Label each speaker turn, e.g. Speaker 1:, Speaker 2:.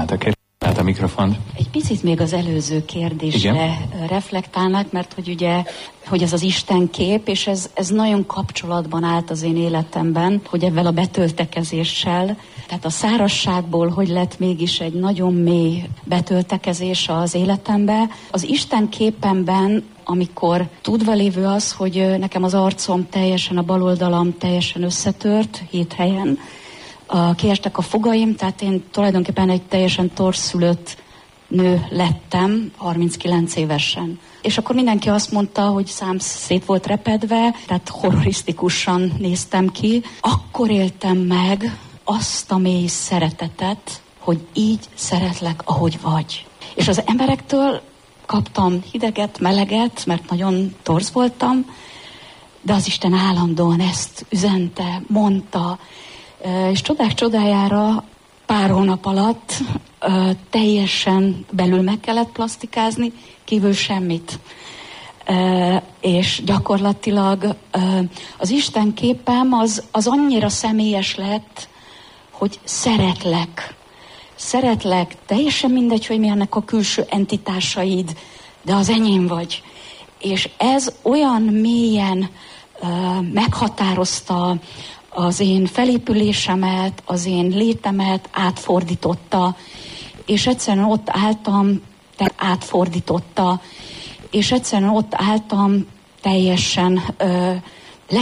Speaker 1: a mikrofont.
Speaker 2: Egy picit még az előző kérdésre reflektálnak, mert hogy ugye, hogy ez az Isten kép, és ez nagyon kapcsolatban állt az én életemben, hogy ebben a betöltekezéssel, tehát a szárazságból, hogy lett mégis egy nagyon mély betöltekezés az életembe. Az Isten képemben, amikor tudva lévő az, hogy nekem az arcom teljesen, a bal oldalam teljesen összetört 7 helyen, kiestek a fogaim, tehát én tulajdonképpen egy teljesen torszülött nő lettem 39 évesen. És akkor mindenki azt mondta, hogy szám szét volt repedve, tehát horrorisztikusan néztem ki. Akkor éltem meg azt a mély szeretetet, hogy így szeretlek, ahogy vagy. És az emberektől kaptam hideget, meleget, mert nagyon torz voltam, de az Isten állandóan ezt üzente, mondta, és csodák csodájára pár hónap alatt teljesen belül meg kellett plasztikázni, kívül semmit. És gyakorlatilag az Isten képem az annyira személyes lett, hogy szeretlek. Szeretlek, teljesen mindegy, hogy mi ennek a külső entitásaid, de az enyém vagy. És ez olyan mélyen meghatározta az én felépülésemet, az én létemet, átfordította, és egyszerűen ott álltam, teljesen